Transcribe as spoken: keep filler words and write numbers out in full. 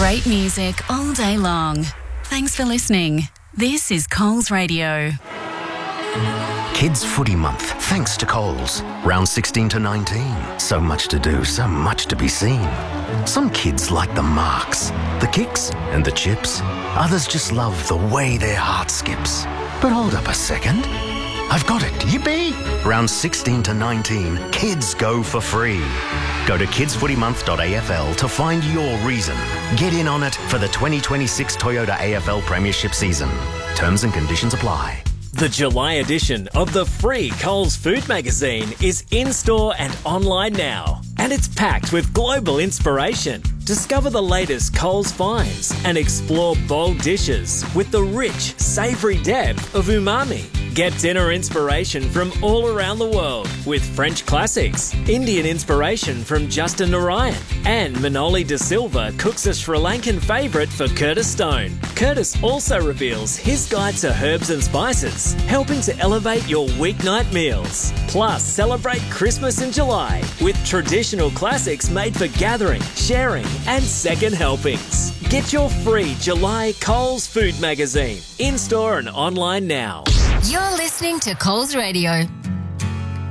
Great music all day long. Thanks for listening. This is Coles Radio. Kids Footy Month, thanks to Coles. Round sixteen to nineteen. So much to do, so much to be seen. Some kids like the marks, the kicks and the chips. Others just love the way their heart skips. But hold up a second. I've got it, yippee! Round sixteen to nineteen, kids go for free. Go to kids footy month dot a f l to find your reason. Get in on it for the twenty twenty-six Toyota A F L Premiership season. Terms and conditions apply. The July edition of the free Coles Food Magazine is in-store and online now. And it's packed with global inspiration. Discover the latest Coles finds and explore bold dishes with the rich, savoury depth of umami. Get dinner inspiration from all around the world with French classics, Indian inspiration from Justin Narayan, and Manoli De Silva cooks a Sri Lankan favourite for Curtis Stone. Curtis also reveals his guide to herbs and spices, helping to elevate your weeknight meals. Plus, celebrate Christmas in July with traditional classics made for gathering, sharing, and second helpings. Get your free July Coles Food Magazine in-store and online now. You're listening to Coles Radio.